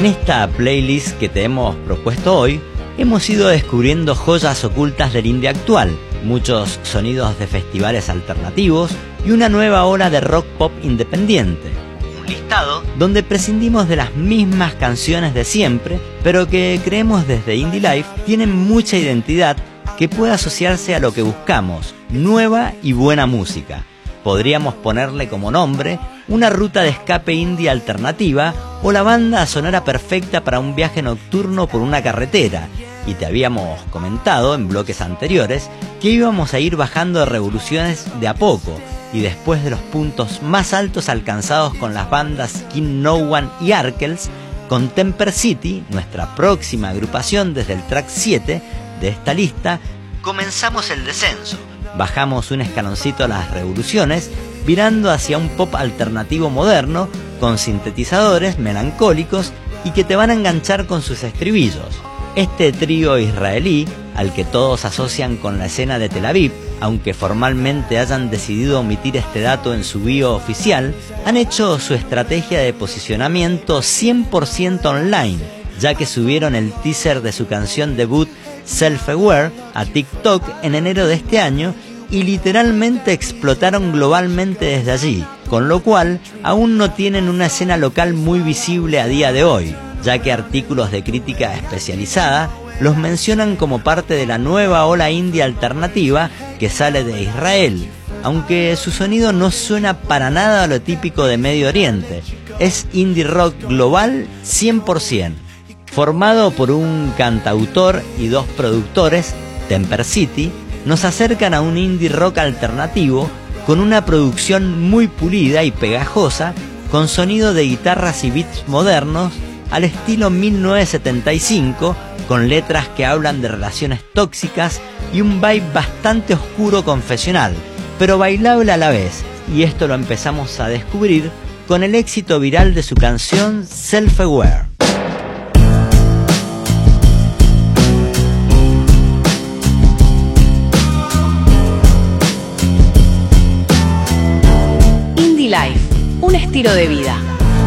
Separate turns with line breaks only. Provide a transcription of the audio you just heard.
En esta playlist que te hemos propuesto hoy, hemos ido descubriendo joyas ocultas del indie actual, muchos sonidos de festivales alternativos y una nueva ola de rock pop independiente. Un listado donde prescindimos de las mismas canciones de siempre, pero que creemos desde Indie Life tienen mucha identidad que puede asociarse a lo que buscamos, nueva y buena música. Podríamos ponerle como nombre una ruta de escape indie alternativa o la banda sonora perfecta para un viaje nocturno por una carretera. Y te habíamos comentado en bloques anteriores que íbamos a ir bajando de revoluciones de a poco, y después de los puntos más altos alcanzados con las bandas King No One y Arkells, con Temper City, nuestra próxima agrupación desde el track 7 de esta lista, comenzamos el descenso. Bajamos un escaloncito a las revoluciones, virando hacia un pop alternativo moderno, con sintetizadores melancólicos y que te van a enganchar con sus estribillos. Este trío israelí, al que todos asocian con la escena de Tel Aviv, aunque formalmente hayan decidido omitir este dato en su bio oficial, han hecho su estrategia de posicionamiento 100% online, ya que subieron el teaser de su canción debut Self-Aware a TikTok en enero de este año y literalmente explotaron globalmente desde allí, con lo cual aún no tienen una escena local muy visible a día de hoy, ya que artículos de crítica especializada los mencionan como parte de la nueva ola indie alternativa que sale de Israel, aunque su sonido no suena para nada a lo típico de Medio Oriente. Es indie rock global 100%. Formado por un cantautor y dos productores, Temper City, nos acercan a un indie rock alternativo con una producción muy pulida y pegajosa, con sonido de guitarras y beats modernos al estilo 1975, con letras que hablan de relaciones tóxicas y un vibe bastante oscuro confesional, pero bailable a la vez, y esto lo empezamos a descubrir con el éxito viral de su canción Self-Aware.
Indie Life, un estilo de vida.